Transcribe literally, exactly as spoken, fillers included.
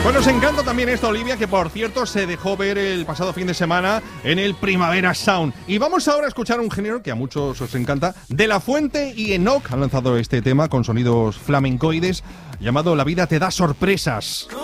Bueno, os encanta también esto, Olivia, que por cierto se dejó ver el pasado fin de semana en el Primavera Sound. Y vamos ahora a escuchar un género que a muchos os encanta. De La Fuente y Enoch han lanzado este tema con sonidos flamencoides llamado La vida te da sorpresas.